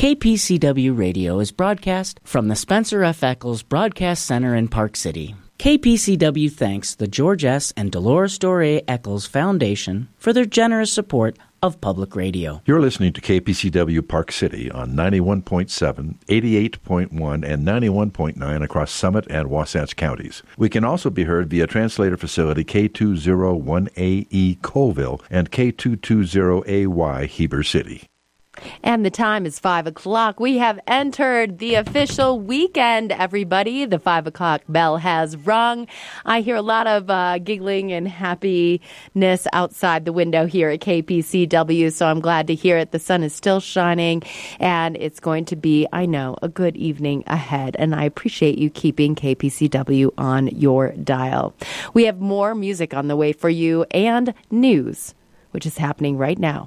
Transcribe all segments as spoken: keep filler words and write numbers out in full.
K P C W Radio is broadcast from the Spencer F. Eccles Broadcast Center in Park City. K P C W thanks the George S. and Dolores Doré Eccles Foundation for their generous support of public radio. You're listening to K P C W Park City on ninety-one point seven, eighty-eight point one, and ninety-one point nine across Summit and Wasatch counties. We can also be heard via translator facility K two oh one A E Colville and K two twenty A Y Heber City. And the time is five o'clock. We have entered the official weekend, everybody. The five o'clock bell has rung. I hear a lot of uh, giggling and happiness outside the window here at K P C W, so I'm glad to hear it. The sun is still shining, and it's going to be, I know, a good evening ahead. And I appreciate you keeping K P C W on your dial. We have more music on the way for you and news, which is happening right now.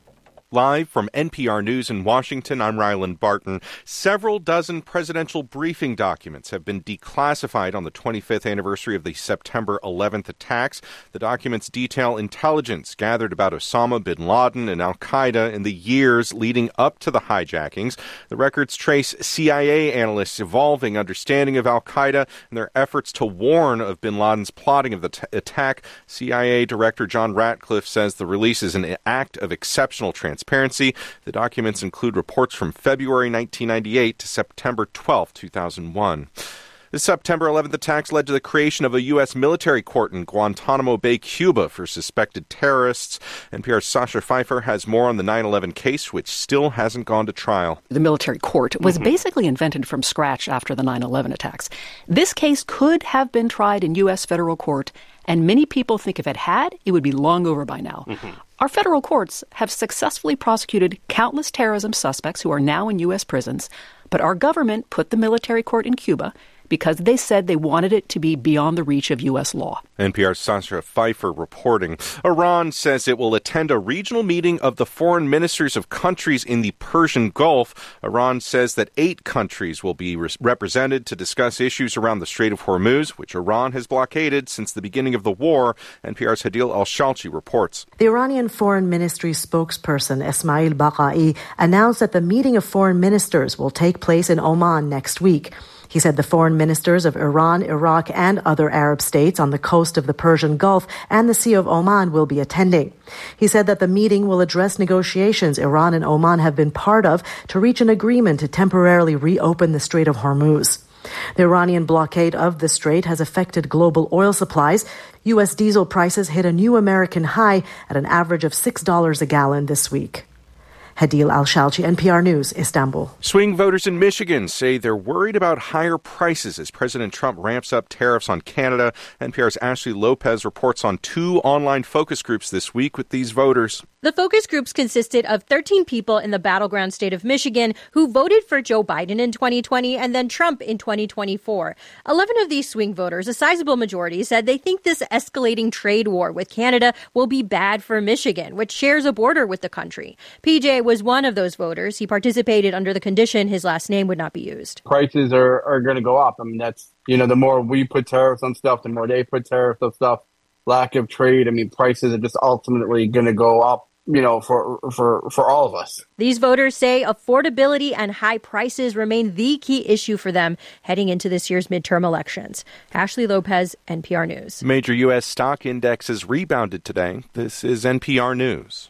Live from N P R News in Washington, I'm Ryland Barton. Several dozen presidential briefing documents have been declassified on the twenty-fifth anniversary of the September eleventh attacks. The documents detail intelligence gathered about Osama bin Laden and al-Qaeda in the years leading up to the hijackings. The records trace C I A analysts' evolving understanding of al-Qaeda and their efforts to warn of bin Laden's plotting of the t- attack. C I A Director John Ratcliffe says the release is an act of exceptional transparency. Transparency. The documents include reports from February nineteen ninety-eight to September twelfth, two thousand one. The September eleventh attacks led to the creation of a U S military court in Guantanamo Bay, Cuba, for suspected terrorists. N P R's Sasha Pfeiffer has more on the nine eleven case, which still hasn't gone to trial. The military court was mm-hmm. basically invented from scratch after the nine eleven attacks. This case could have been tried in U S federal court, and many people think if it had, it would be long over by now. Mm-hmm. Our federal courts have successfully prosecuted countless terrorism suspects who are now in U S prisons, but our government put the military court in Cuba because they said they wanted it to be beyond the reach of U S law. N P R's Sasha Pfeiffer reporting. Iran says it will attend a regional meeting of the foreign ministers of countries in the Persian Gulf. Iran says that eight countries will be re- represented to discuss issues around the Strait of Hormuz, which Iran has blockaded since the beginning of the war. N P R's Hadil Al-Shalchi reports. The Iranian Foreign Ministry spokesperson Esmail Baqai announced that the meeting of foreign ministers will take place in Oman next week. He said the foreign ministers of Iran, Iraq, and other Arab states on the coast of the Persian Gulf and the Sea of Oman will be attending. He said that the meeting will address negotiations Iran and Oman have been part of to reach an agreement to temporarily reopen the Strait of Hormuz. The Iranian blockade of the strait has affected global oil supplies. U S diesel prices hit a new American high at an average of six dollars a gallon this week. Hadil Al-Shalchi, N P R News, Istanbul. Swing voters in Michigan say they're worried about higher prices as President Trump ramps up tariffs on Canada. N P R's Ashley Lopez reports on two online focus groups this week with these voters. The focus groups consisted of thirteen people in the battleground state of Michigan who voted for Joe Biden in twenty twenty and then Trump in twenty twenty-four. eleven of these swing voters, a sizable majority, said they think this escalating trade war with Canada will be bad for Michigan, which shares a border with the country. P J was one of those voters. He participated under the condition his last name would not be used. Prices are, are going to go up. I mean, that's, you know, the more we put tariffs on stuff, the more they put tariffs on stuff. Lack of trade, I mean, prices are just ultimately going to go up, you know, for, for, for all of us. These voters say affordability and high prices remain the key issue for them heading into this year's midterm elections. Ashley Lopez, N P R News. Major U S stock indexes rebounded today. This is N P R News.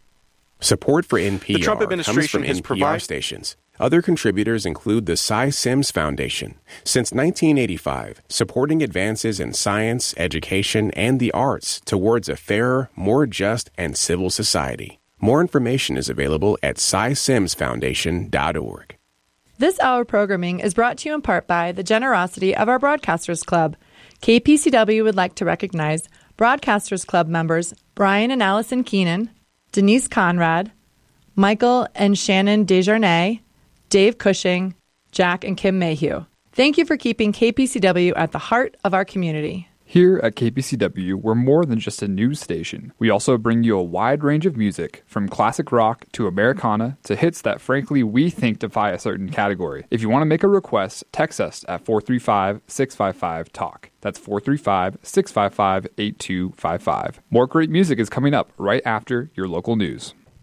Support for N P R the Trump administration comes from is N P R providing stations. Other contributors include the Cy Sims Foundation. Since nineteen eighty-five, supporting advances in science, education, and the arts towards a fairer, more just, and civil society. More information is available at cy sims foundation dot org. This hour programming is brought to you in part by the generosity of our Broadcasters Club. K P C W would like to recognize Broadcasters Club members Brian and Allison Keenan, Denise Conrad, Michael and Shannon Desjarnais, Dave Cushing, Jack and Kim Mayhew. Thank you for keeping K P C W at the heart of our community. Here at K P C W, we're more than just a news station. We also bring you a wide range of music, from classic rock to Americana to hits that frankly we think defy a certain category. If you want to make a request, text us at four three five, six five five, talk. That's four three five, six five five, eight two five five. More great music is coming up right after your local news.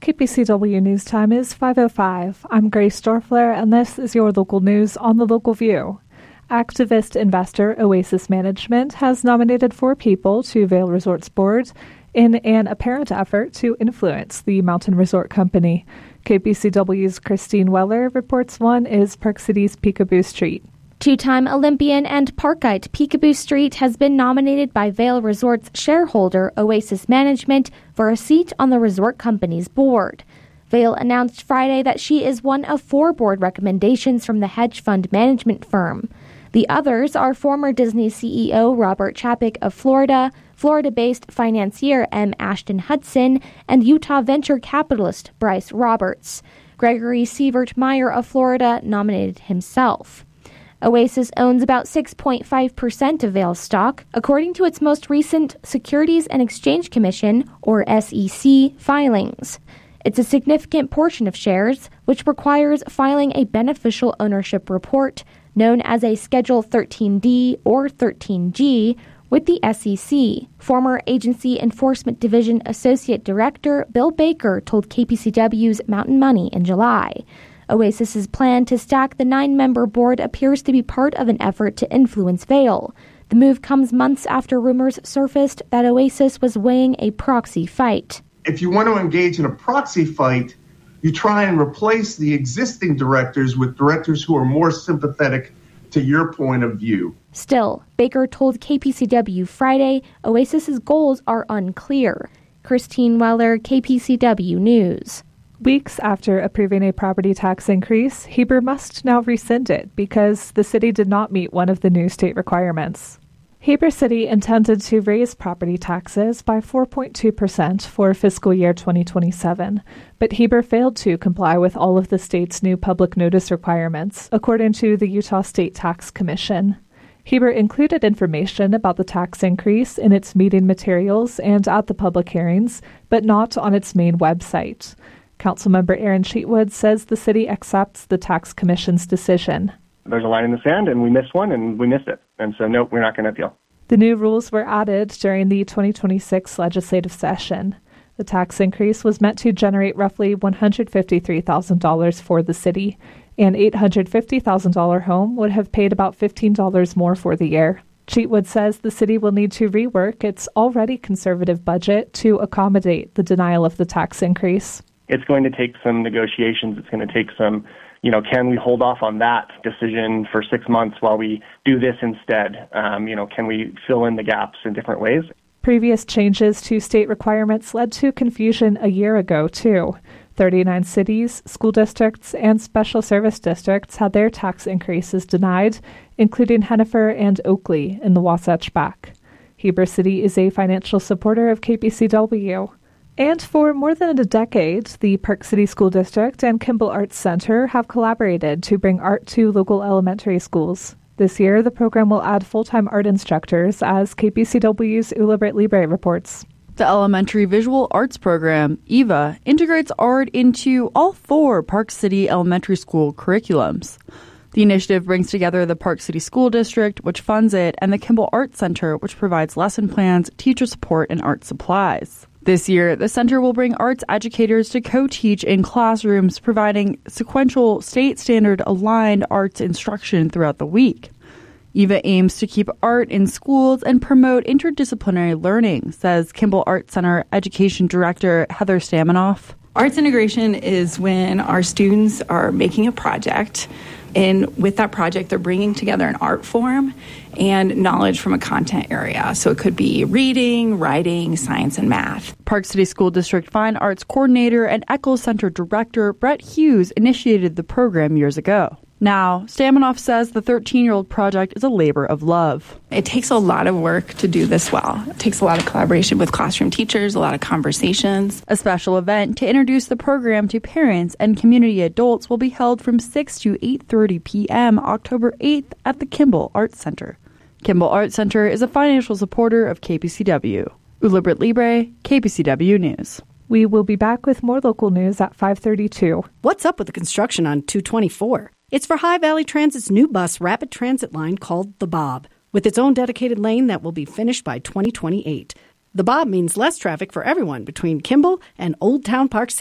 K P C W News Time is five oh five. I'm Grace Dorfler, and this is your local news on the Local View. Activist investor Oasis Management has nominated four people to Vail Resorts Board in an apparent effort to influence the mountain resort company. K P C W's Christine Weller reports one is Park City's Peekaboo Street. Two-time Olympian and Parkite Peekaboo Street has been nominated by Vail Resorts shareholder Oasis Management for a seat on the resort company's board. Vail announced Friday that she is one of four board recommendations from the hedge fund management firm. The others are former Disney C E O Robert Chapek of Florida, Florida-based financier M. Ashton Hudson, and Utah venture capitalist Bryce Roberts. Gregory Sievert Meyer of Florida nominated himself. Oasis owns about six point five percent of Vail's stock, according to its most recent Securities and Exchange Commission, or S E C, filings. It's a significant portion of shares, which requires filing a beneficial ownership report, known as a Schedule thirteen D or thirteen G, with the S E C. Former Agency Enforcement Division Associate Director Bill Baker told K P C W's Mountain Money in July. Oasis's plan to stack the nine-member board appears to be part of an effort to influence Vail. The move comes months after rumors surfaced that Oasis was weighing a proxy fight. If you want to engage in a proxy fight, you try and replace the existing directors with directors who are more sympathetic to your point of view. Still, Baker told K P C W Friday Oasis's goals are unclear. Christine Weller, K P C W News. Weeks after approving a property tax increase, Heber must now rescind it because the city did not meet one of the new state requirements. Heber City intended to raise property taxes by four point two percent for fiscal year twenty twenty-seven, but Heber failed to comply with all of the state's new public notice requirements, according to the Utah State Tax Commission. Heber included information about the tax increase in its meeting materials and at the public hearings, but not on its main website. Councilmember Aaron Cheatwood says the city accepts the Tax Commission's decision. There's a line in the sand, and we missed one, and we missed it. And so, no, we're not going to appeal. The new rules were added during the twenty twenty-six legislative session. The tax increase was meant to generate roughly one hundred fifty-three thousand dollars for the city. An eight hundred fifty thousand dollars home would have paid about fifteen dollars more for the year. Cheatwood says the city will need to rework its already conservative budget to accommodate the denial of the tax increase. It's going to take some negotiations. It's going to take some, you know, can we hold off on that decision for six months while we do this instead? Um, you know, can we fill in the gaps in different ways? Previous changes to state requirements led to confusion a year ago, too. thirty-nine cities, school districts, and special service districts had their tax increases denied, including Hennifer and Oakley in the Wasatch Back. Heber City is a financial supporter of K P C W. And for more than a decade, the Park City School District and Kimball Arts Center have collaborated to bring art to local elementary schools. This year, the program will add full-time art instructors, as K P C W's Ula Britt Libre reports. The Elementary Visual Arts Program, E V A, integrates art into all four Park City Elementary School curriculums. The initiative brings together the Park City School District, which funds it, and the Kimball Arts Center, which provides lesson plans, teacher support, and art supplies. This year, the center will bring arts educators to co-teach in classrooms, providing sequential, state-standard-aligned arts instruction throughout the week. E V A aims to keep art in schools and promote interdisciplinary learning, says Kimball Arts Center Education Director Heather Staminoff. Arts integration is when our students are making a project, and with that project, they're bringing together an art form and knowledge from a content area. So it could be reading, writing, science, and math. Park City School District Fine Arts Coordinator and Eccles Center Director Brett Hughes initiated the program years ago. Now, Staminoff says the thirteen-year-old project is a labor of love. It takes a lot of work to do this well. It takes a lot of collaboration with classroom teachers, a lot of conversations. A special event to introduce the program to parents and community adults will be held from six to eight thirty p.m. October eighth at the Kimball Arts Center. Kimball Arts Center is a financial supporter of K P C W. Ula Britt Libre, K P C W News. We will be back with more local news at five thirty-two. What's up with the construction on two twenty-four? It's for High Valley Transit's new bus rapid transit line called the Bob, with its own dedicated lane that will be finished by twenty twenty-eight. The Bob means less traffic for everyone between Kimball and Old Town Park City.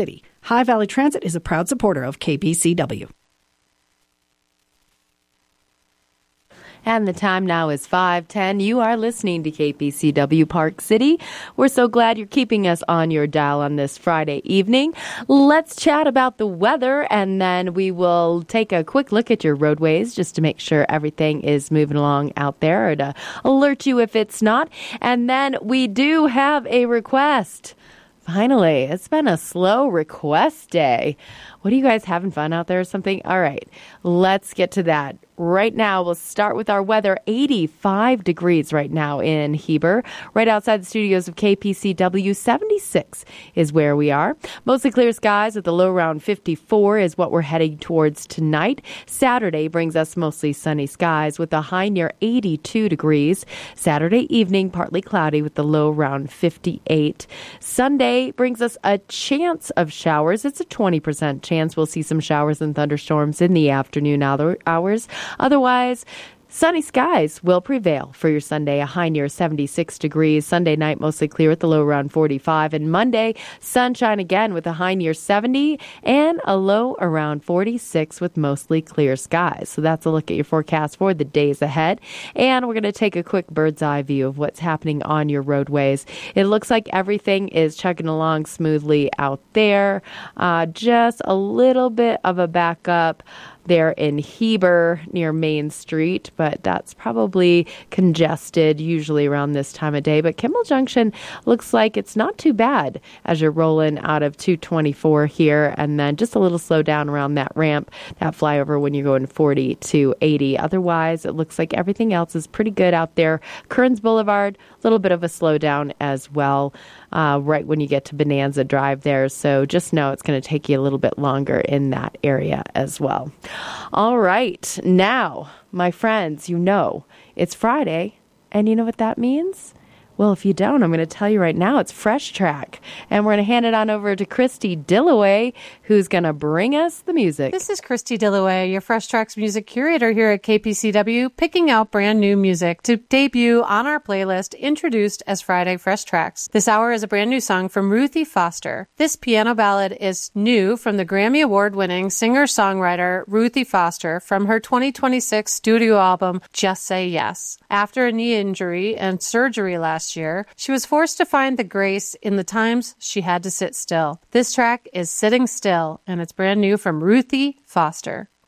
High Valley Transit is a proud supporter of K P C W. And the time now is five ten. You are listening to K P C W Park City. We're so glad you're keeping us on your dial on this Friday evening. Let's chat about the weather, and then we will take a quick look at your roadways just to make sure everything is moving along out there, or to alert you if it's not. And then we do have a request. Finally, it's been a slow request day. What are you guys having fun out there or something? All right, let's get to that. Right now, we'll start with our weather. eighty-five degrees right now in Heber. Right outside the studios of K P C W, seventy-six is where we are. Mostly clear skies with a low around fifty-four is what we're heading towards tonight. Saturday brings us mostly sunny skies with a high near eighty-two degrees. Saturday evening, partly cloudy with the low around fifty-eight. Sunday brings us a chance of showers. It's a twenty percent chance we'll see some showers and thunderstorms in the afternoon hours. Otherwise, sunny skies will prevail for your Sunday, a high near seventy-six degrees. Sunday night, mostly clear with the low around forty-five. And Monday, sunshine again with a high near seventy and a low around forty-six with mostly clear skies. So that's a look at your forecast for the days ahead. And we're going to take a quick bird's eye view of what's happening on your roadways. It looks like everything is chugging along smoothly out there. Uh, just a little bit of a backup there in Heber near Main Street, but that's probably congested usually around this time of day. But Kimball Junction looks like it's not too bad as you're rolling out of two twenty-four here, and then just a little slow down around that ramp, that flyover when you're going forty to eighty. Otherwise, it looks like everything else is pretty good out there. Kearns Boulevard, a little bit of a slowdown as well. Uh, right when you get to Bonanza Drive there. So just know it's going to take you a little bit longer in that area as well. All right. Now, my friends, you know, it's Friday, and you know what that means? Well, if you don't, I'm going to tell you right now, it's Fresh Track. And we're going to hand it on over to Christy Dillaway, who's going to bring us the music. This is Christy Dillaway, your Fresh Tracks music curator here at K P C W, picking out brand new music to debut on our playlist, introduced as Friday Fresh Tracks. This hour is a brand new song from Ruthie Foster. This piano ballad is new from the Grammy Award-winning singer-songwriter Ruthie Foster from her twenty twenty-six studio album, Just Say Yes. After a knee injury and surgery last year, she was forced to find the grace in the times she had to sit still. This track is Sitting Still, and it's brand new from Ruthie Foster.